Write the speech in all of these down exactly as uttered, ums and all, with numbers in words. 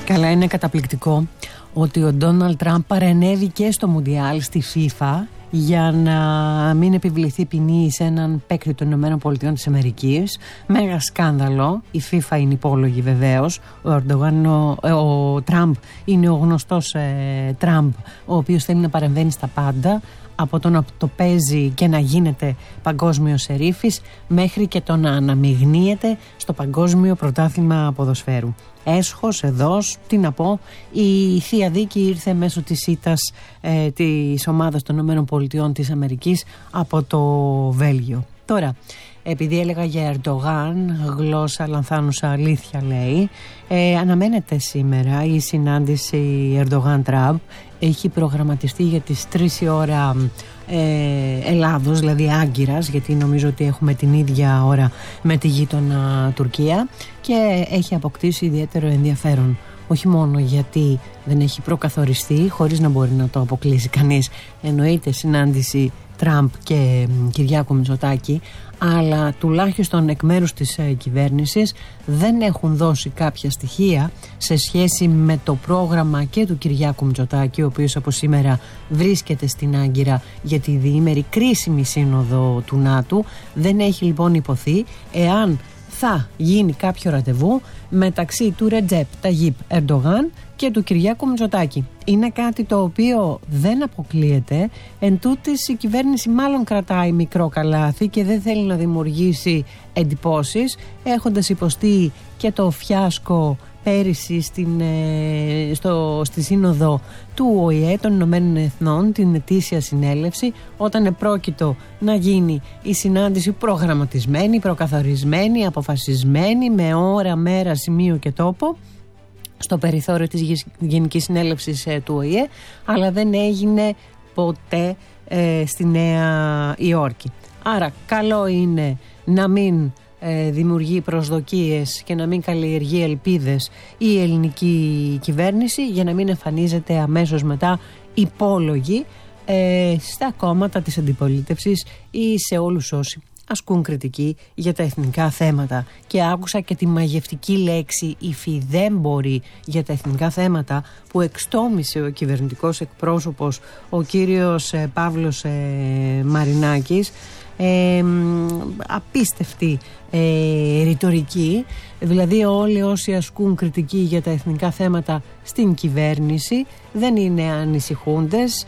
Καλά, είναι καταπληκτικό ότι ο Ντόναλντ Τραμπ παρενέβη και στο Μουντιάλ στη FIFA για να μην επιβληθεί ποινή σε έναν παίκτη των Ηνωμένων Πολιτειών της Αμερικής. Μέγα σκάνδαλο. Η FIFA είναι υπόλογη βεβαίως. Ο, Ερντογάν, ο, ο Τραμπ είναι ο γνωστός ε, Τραμπ, ο οποίος θέλει να παρεμβαίνει στα πάντα, από το να το παίζει και να γίνεται παγκόσμιος ερήφης μέχρι και το να αναμειγνύεται στο παγκόσμιο πρωτάθλημα ποδοσφαίρου. Έσχος, εδώς, τι να πω, η θεία δίκη ήρθε μέσω της ήττας ε, της ομάδας των ΗΠΑ της Αμερικής από το Βέλγιο. Τώρα, επειδή έλεγα για Ερντογάν, γλώσσα λανθάνουσα αλήθεια λέει, ε, αναμένεται σήμερα η συνάντηση Ερντογάν-Τραμπ. Έχει προγραμματιστεί για τις τρεις η ώρα ε, Ελλάδος, δηλαδή Άγκυρας, γιατί νομίζω ότι έχουμε την ίδια ώρα με τη γείτονα Τουρκία, και έχει αποκτήσει ιδιαίτερο ενδιαφέρον. Όχι μόνο γιατί δεν έχει προκαθοριστεί, χωρίς να μπορεί να το αποκλείσει κανείς, εννοείται συνάντηση Τραμπ και Κυριάκου Μητσοτάκη, αλλά τουλάχιστον εκ μέρους της ε, κυβέρνησης δεν έχουν δώσει κάποια στοιχεία σε σχέση με το πρόγραμμα και του Κυριάκου Μητσοτάκη, ο οποίος από σήμερα βρίσκεται στην Άγκυρα για τη διήμερη κρίσιμη σύνοδο του ΝΑΤΟ. Δεν έχει λοιπόν υποθεί εάν θα γίνει κάποιο ραντεβού μεταξύ του Ρετζέπ Ταγίπ Ερντογάν και του Κυριάκου Μητσοτάκη. Είναι κάτι το οποίο δεν αποκλείεται. Εν τούτης η κυβέρνηση μάλλον κρατάει μικρό καλάθι και δεν θέλει να δημιουργήσει εντυπώσεις, έχοντας υποστεί και το φιάσκο πέρυσι στην, ε, στο, στη σύνοδο του Ο Ε Ε των Ηνωμένων Εθνών, την ετήσια συνέλευση, όταν επρόκειτο να γίνει η συνάντηση προγραμματισμένη, προκαθορισμένη, αποφασισμένη, με ώρα, μέρα, σημείο και τόπο, στο περιθώριο της Γενικής Συνέλευσης ε, του Ο Ε Ε, αλλά δεν έγινε ποτέ ε, στη Νέα Υόρκη. Άρα καλό είναι να μην ε, δημιουργεί προσδοκίες και να μην καλλιεργεί ελπίδες η ελληνική κυβέρνηση, για να μην εμφανίζεται αμέσως μετά υπόλογη ε, στα κόμματα της αντιπολίτευσης ή σε όλους όσοι ασκούν κριτική για τα εθνικά θέματα. Και άκουσα και τη μαγευτική λέξη υφηδέμπορη για τα εθνικά θέματα που εξτόμησε ο κυβερνητικός εκπρόσωπος, ο κύριος ε, Παύλος ε, Μαρινάκης. Ε, απίστευτη ε, ρητορική, δηλαδή όλοι όσοι ασκούν κριτική για τα εθνικά θέματα στην κυβέρνηση δεν είναι ανησυχούντες,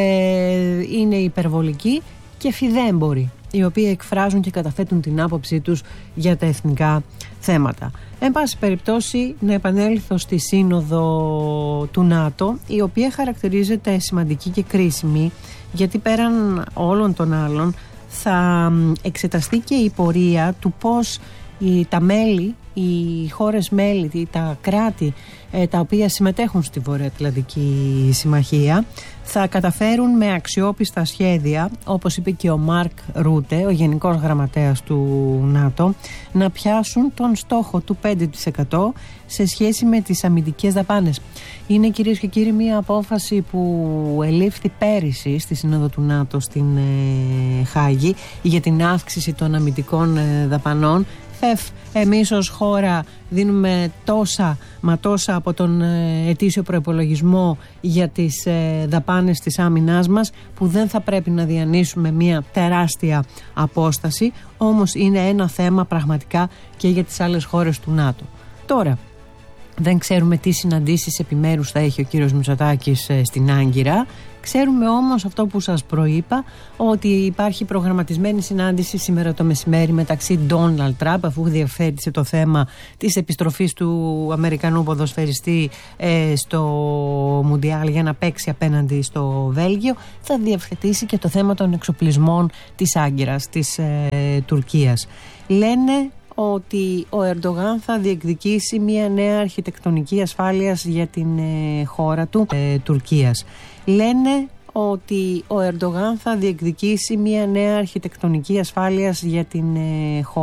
ε, είναι υπερβολικοί και φιδέμποροι, οι οποίοι εκφράζουν και καταθέτουν την άποψή τους για τα εθνικά θέματα. Εν πάση περιπτώσει, να επανέλθω στη σύνοδο του ΝΑΤΟ, η οποία χαρακτηρίζεται σημαντική και κρίσιμη, γιατί πέραν όλων των άλλων θα εξεταστεί και η πορεία του πώς οι, τα μέλη, οι χώρες μέλη, τα κράτη ε, τα οποία συμμετέχουν στη Βορειοατλαντική Συμμαχία θα καταφέρουν με αξιόπιστα σχέδια, όπως είπε και ο Μάρκ Ρούτε, ο Γενικός Γραμματέας του ΝΑΤΟ, να πιάσουν τον στόχο του πέντε τοις εκατό σε σχέση με τις αμυντικές δαπάνες. Είναι, κυρίες και κύριοι, μια απόφαση που ελήφθη πέρυσι στη Σύνοδο του ΝΑΤΟ στην ε, Χάγη για την αύξηση των αμυντικών ε, δαπανών. Φεφ, εμείς ως χώρα δίνουμε τόσα μα τόσα από τον ε, ετήσιο προϋπολογισμό για τις ε, δαπάνες της άμυνάς μας, που δεν θα πρέπει να διανύσουμε μια τεράστια απόσταση, όμως είναι ένα θέμα πραγματικά και για τις άλλες χώρες του ΝΑΤΟ. Τώρα, δεν ξέρουμε τι συναντήσεις επιμέρους θα έχει ο κύριος Μητσοτάκης ε, στην Άγκυρα. Ξέρουμε όμως αυτό που σας προείπα, ότι υπάρχει προγραμματισμένη συνάντηση σήμερα το μεσημέρι μεταξύ Ντόναλντ Τραμπ, αφού διευθέτησε το θέμα της επιστροφής του Αμερικανού ποδοσφαιριστή ε, στο Μουντιάλ για να παίξει απέναντι στο Βέλγιο. Θα διευθετήσει και το θέμα των εξοπλισμών της Άγκυρας, της ε, Τουρκίας. Λένε ότι ο Ερντογάν θα διεκδικήσει μια νέα αρχιτεκτονική ασφάλειας για την ε, χώρα του, ε, Τουρκίας. Λένε ότι ο Ερντογάν θα διεκδικήσει μια νέα αρχιτεκτονική ασφάλειας για την ε, χώρα